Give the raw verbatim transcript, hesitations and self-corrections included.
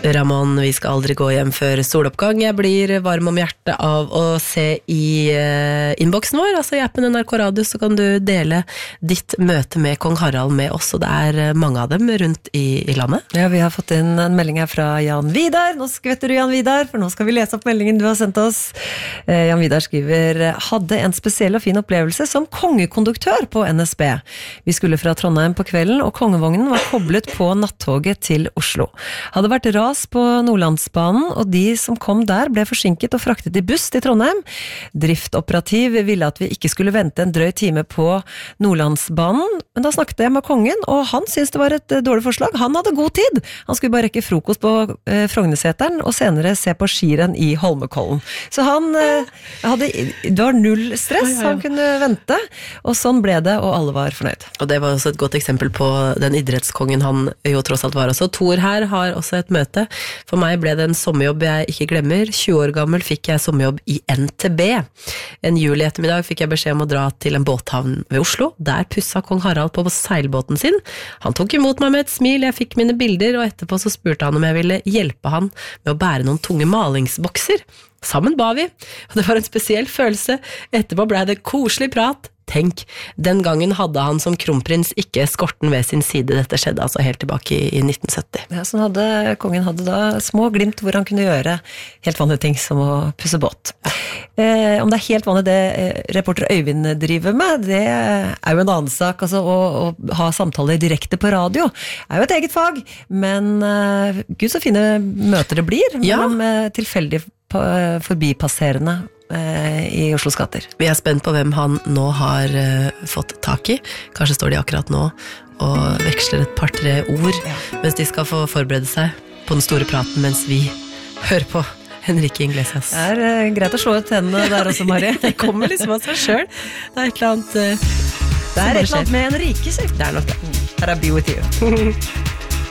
Ramon, vi skal aldri gå hjem før soloppgang. Jeg blir varm om hjertet av å se i uh, innboksen vår, altså i appen N R K Radio, så kan du dele ditt møte med Kong Harald med oss, og det er mange av dem rundt i, i landet. Ja, vi har fått inn en melding her fra Jan Vidar. Nå skvetter du, Jan Vidar, for nå skal vi lese opp meldingen du har sendt oss. Eh, Jan Vidar skriver, hadde en spesiell og fin opplevelse som kongekonduktør på N S B. Vi skulle fra Trondheim på kvelden, og kongevognen var koblet på nattoget til Oslo. Hadde vært ras på Nordlandsbanen, og de som kom der ble forsinket og fraktet i buss til Trondheim. Driftoperativ ville at vi ikke skulle vente en drøy time på Nordlandsbanen, men da snakket jeg med kongen, og han syntes det var et dårlig forslag. Han hadde god tid. Han skulle bare rekke frokost på eh, Frognerseteren, og senere se på skirenn i Holmenkollen. Så han eh, hadde, det var null stress, han kunne vente, og sånn ble det, og alle var fornøyd. Og det var også et godt eksempel på den idrettskongen han jo tross alt var også. Thor her har også et møte. For meg ble det en sommerjobb jeg ikke glemmer. tjue år gammel fikk jeg sommerjobb i N T B. En juli ettermiddag fikk jeg beskjed om å dra til en båthavn ved Oslo. Der pusset Kong Harald på seilbåten sin. Han tok imot meg med et smil, jeg fikk mine bilder, og etterpå så spurte han om jeg ville hjelpe han med å bære noen tunge malingsbokser. Sammen ba vi, og det var en spesiell følelse. Etterpå ble det koselig prat. Tenk, den gangen hadde han som kronprins ikke eskorten ved sin side. Dette skjedde altså helt tilbake i, i nitten sytti. Ja, sånn hadde, kongen hadde da små glimt hvor han kunne gjøre helt vanlige ting som å pusse båt. Eh, om det er helt vanlig det eh, reporter Øyvind driver med, det er jo en annen sak. Altså, å, å ha samtaler direkte på radio er jo et eget fag, men eh, gud så fine møter det blir mellom ja. eh, tilfeldig på, forbipasserende i Oslos gater. Vi er spent på hvem han nå har uh, fått tak i. Kanskje står de akkurat nå og veksler et par-tre ord ja. mens de skal få forberede seg på den store praten mens vi hører på Enrique Iglesias. Det er uh, greit å slå ut tennene der også, Marie. Det kommer liksom av seg selv. Det er et eller annet uh, Det er et eller annet med Enrique, sier. Det er nok det. Her er Be With You.